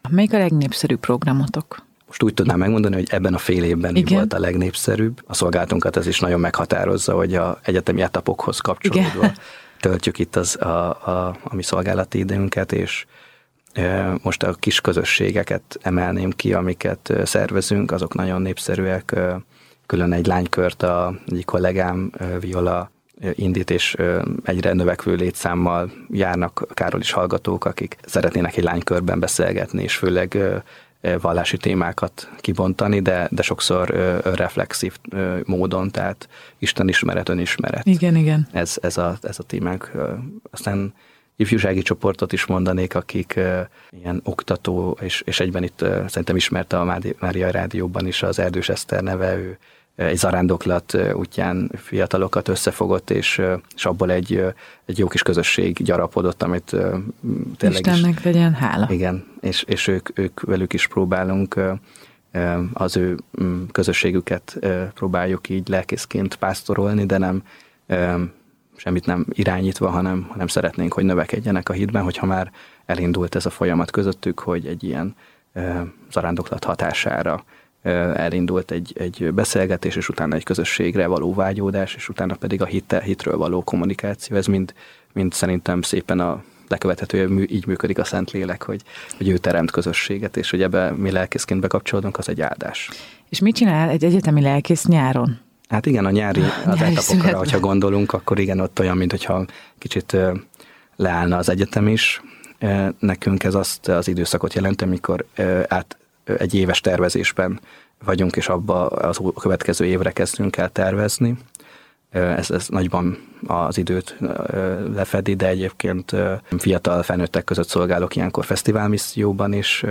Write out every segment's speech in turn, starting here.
Melyik a legnépszerűbb programotok? Most úgy tudnám megmondani, hogy ebben a fél évben mi volt a legnépszerűbb. A szolgálatunkat ez is nagyon meghatározza, hogy az egyetemi etapokhoz kapcsolódva töltjük itt a mi szolgálati időnket, és most a kis közösségeket emelném ki, amiket szervezünk, azok nagyon népszerűek. Külön egy lánykört egyik kollégám, Viola indít, és egyre növekvő létszámmal járnak Károlis hallgatók, akik szeretnének egy lánykörben beszélgetni, és főleg vallási témákat kibontani, de sokszor reflexív módon, tehát Isten ismeret, önismeret. Igen. Ez a témánk. Aztán ifjúsági csoportot is mondanék, akik ilyen oktató, és egyben itt szerintem ismerte a Mária Rádióban is az Erdős Eszter neve, ő egy zarándoklat útján fiatalokat összefogott, és abból egy jó kis közösség gyarapodott, amit tényleg Istennek legyen hála. Igen, és ők velük is próbálunk az ő közösségüket próbáljuk így lelkészként pásztorolni, de nem semmit nem irányítva, hanem szeretnénk, hogy növekedjenek a hitben, hogyha már elindult ez a folyamat közöttük, hogy egy ilyen zarándoklat hatására elindult egy beszélgetés, és utána egy közösségre való vágyódás, és utána pedig a hitről való kommunikáció. Ez mind szerintem szépen a lekövethető, hogy így működik a Szentlélek, hogy ő teremt közösséget, és hogy ebbe mi lelkészként bekapcsolódunk, az egy áldás. És mit csinál egy egyetemi lelkész nyáron? Hát igen, a nyári etapokra, hogyha gondolunk, akkor igen, ott olyan, mintha kicsit leállna az egyetem is. Nekünk ez azt az időszakot jelenti, amikor egy éves tervezésben vagyunk, és abba a következő évre kezdünk el tervezni. Ez nagyban az időt lefedi, de egyébként fiatal felnőttek között szolgálok ilyenkor fesztiválmisszióban is,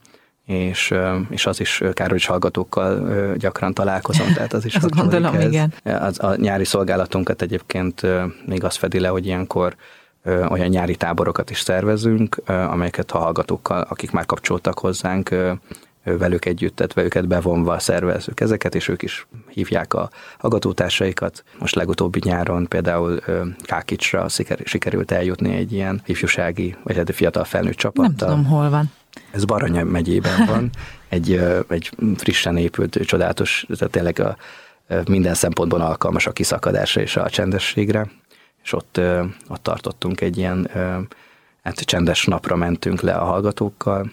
és az is Károlis hallgatókkal gyakran találkozom, tehát az is kapcsolódik ehhez. Igen. A nyári szolgálatunkat egyébként még azt fedi le, hogy ilyenkor olyan nyári táborokat is szervezünk, amelyeket a hallgatókkal, akik már kapcsoltak hozzánk, velük együtt, tehát őket bevonva szervezzük ezeket, és ők is hívják a hallgatótársaikat. Most legutóbbi nyáron például Kákicsra sikerült eljutni egy ilyen ifjúsági, vagy egy fiatal felnőtt csapattal. Nem tudom, hol van. Ez Baranya megyében van, egy frissen épült, csodálatos, tehát tényleg minden szempontból alkalmas a kiszakadásra és a csendességre, és ott tartottunk egy ilyen csendes napra mentünk le a hallgatókkal.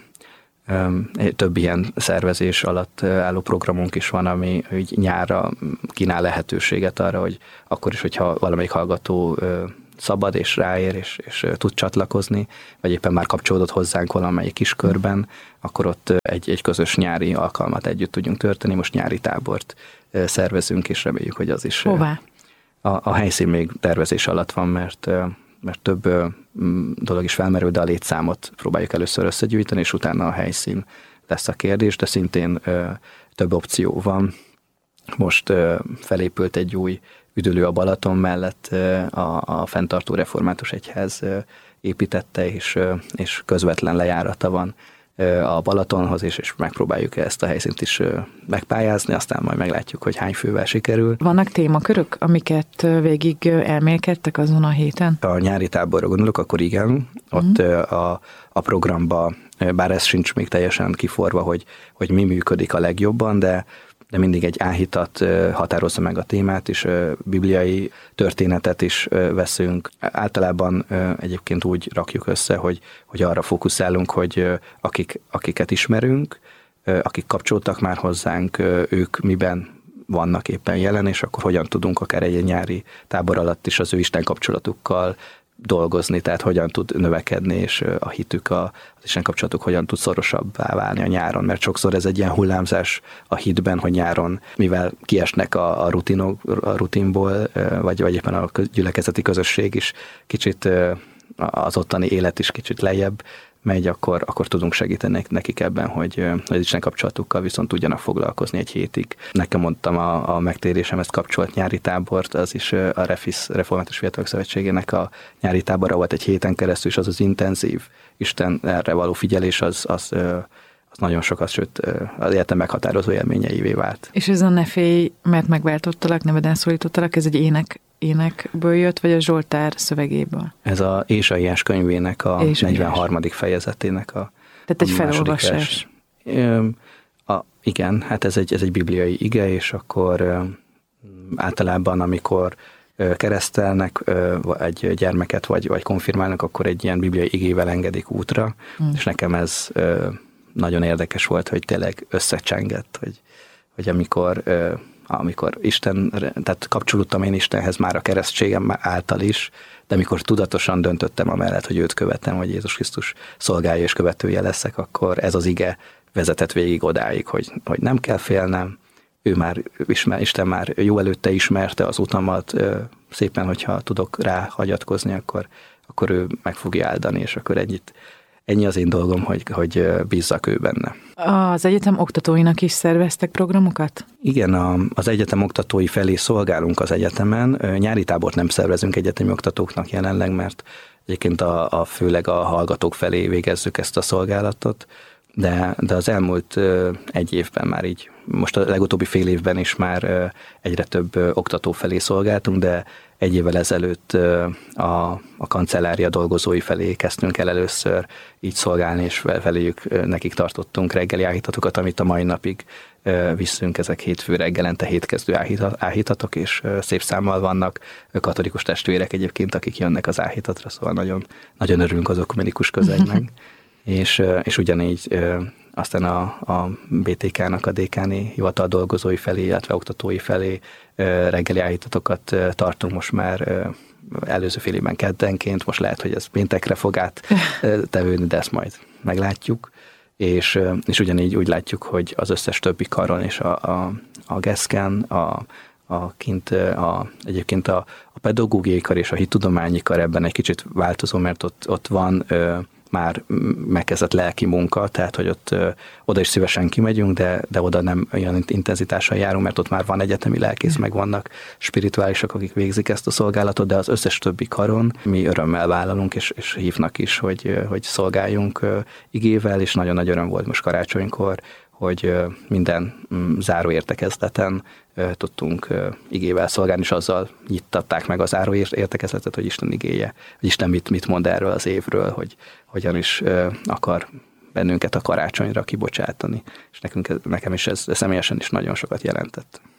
Több ilyen szervezés alatt álló programunk is van, ami így nyárra kínál lehetőséget arra, hogy akkor is, hogyha valamelyik hallgató szabad és ráér, és tud csatlakozni, vagy éppen már kapcsolódott hozzánk valamelyik kiskörben, akkor ott egy közös nyári alkalmat együtt tudjunk történni. Most nyári tábort szervezünk, és reméljük, hogy az is... Hová? A helyszín még tervezés alatt van, mert több dolog is felmerül, de a létszámot próbáljuk először összegyűjteni, és utána a helyszín lesz a kérdés, de szintén több opció van. Most felépült egy új üdülő a Balaton mellett, a fenntartó református egyház építette, és közvetlen lejárata van a Balatonhoz, és megpróbáljuk ezt a helyszínt is megpályázni, aztán majd meglátjuk, hogy hány fővel sikerül. Vannak témakörök, amiket végig elmélkedtek azon a héten? A nyári táborra gondolok, akkor igen. Ott a programba, bár ez sincs még teljesen kiforva, hogy mi működik a legjobban, de mindig egy áhítat határozza meg a témát, és bibliai történetet is veszünk. Általában egyébként úgy rakjuk össze, hogy arra fókuszálunk, hogy akiket ismerünk, akik kapcsoltak már hozzánk, ők miben vannak éppen jelen, és akkor hogyan tudunk akár egy nyári tábor alatt is az ő Isten kapcsolatukkal dolgozni, tehát hogyan tud növekedni, és a hitük, az Isten kapcsolatuk hogyan tud szorosabbá válni a nyáron, mert sokszor ez egy ilyen hullámzás a hitben, hogy nyáron, mivel kiesnek a rutinból, vagy éppen a gyülekezeti közösség is kicsit, az ottani élet is kicsit lejjebb megy, akkor tudunk segíteni nekik ebben, hogy az Isten kapcsolatukkal viszont tudjanak foglalkozni egy hétig. Nekem mondtam a megtérésem, ezt kapcsolt nyári tábort, az is a REFIS, Református Fiatalok Szövetségének a nyári tábora volt egy héten keresztül, és az intenzív Isten erre való figyelés, az nagyon sokat, sőt az életem meghatározó élményeivé vált. És ez a Ne félj, mert megváltottalak, neveden szólítottalak, ez egy énekből jött, vagy a Zsoltár szövegéből? Ez a Ézsaiás könyvének a 43. fejezetének a Tehát egy felolvasás. Igen, hát ez egy bibliai ige, és akkor általában, amikor keresztelnek egy gyermeket, vagy konfirmálnak, akkor egy ilyen bibliai igével engedik útra, és nekem ez nagyon érdekes volt, hogy tényleg összecsengett, hogy amikor Isten, tehát kapcsolódtam én Istenhez már a keresztségem által is, de amikor tudatosan döntöttem amellett, hogy őt követem, hogy Jézus Krisztus szolgálja és követője leszek, akkor ez az ige vezetett végig odáig, hogy nem kell félnem, Isten már jó előtte ismerte az utamat, szépen, hogyha tudok rá hagyatkozni, akkor ő meg fogja áldani, és akkor ennyi az én dolgom, hogy bízzak ő benne. Az egyetem oktatóinak is szerveztek programokat? Igen, az egyetem oktatói felé szolgálunk az egyetemen. Nyári tábort nem szervezünk egyetemi oktatóknak jelenleg, mert egyébként főleg a hallgatók felé végezzük ezt a szolgálatot, de az elmúlt egy évben már így, most a legutóbbi fél évben is már egyre több oktató felé szolgáltunk, de egy évvel ezelőtt a kancellária dolgozói felé kezdtünk el először így szolgálni, és feléjük nekik tartottunk reggeli áhítatokat, amit a mai napig visszünk, ezek hétfő reggelente hétkezdő áhítatok, és szép számmal vannak katolikus testvérek egyébként, akik jönnek az áhítatra, szóval nagyon, nagyon örülünk az ökumenikus közegnek. És ugyanígy aztán a BTK-nak a dékáni hivatal dolgozói felé, illetve oktatói felé reggeli áhítatokat tartunk most már előző fél évben keddenként, most lehet, hogy ez péntekre fog áttevődni, de ezt majd meglátjuk. És ugyanígy úgy látjuk, hogy az összes többi karon és a GESZK-en, egyébként a pedagógiai kar és a hittudományi kar ebben egy kicsit változó, mert ott van már megkezdett lelki munka, tehát hogy ott oda is szívesen kimegyünk, de oda nem olyan intenzitással járunk, mert ott már van egyetemi lelkész, meg vannak spirituálisok, akik végzik ezt a szolgálatot, de az összes többi karon mi örömmel vállalunk, és hívnak is, hogy szolgáljunk igével, és nagyon nagy öröm volt most karácsonykor, hogy minden záró értekezleten tudtunk igével szolgálni, és azzal nyittatták meg a záró értekezletet, hogy Isten igéje, hogy Isten mit mond erről az évről, hogy hogyan is akar bennünket a karácsonyra kibocsátani. És nekem is ez személyesen is nagyon sokat jelentett.